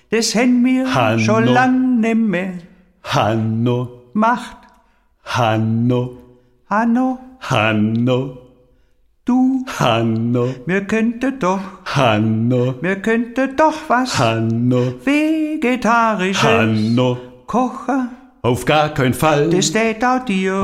das hen mir Hanno. schon lang nimmer Hanno, macht. Hanno, Hanno, Hanno, du, Hanno, wir könnte doch was Hanno, Vegetarisches Hanno, kochen. auf gar keinen Fall. Das tät auch dir